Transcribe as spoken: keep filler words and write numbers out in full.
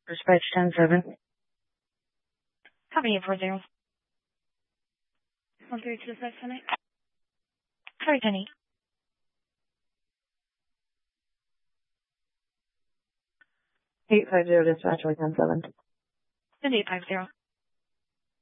Dispatch ten seven. Copy eight four zero. One three two dispatch ten eight. Sorry, ten eight. eight five zero dispatch ten seven. And eight five zero.